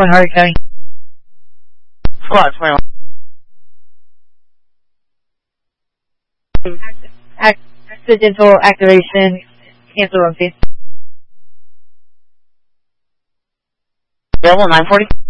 Hardy County. Squad 21. Accidental activation, cancel room, please. Available 940.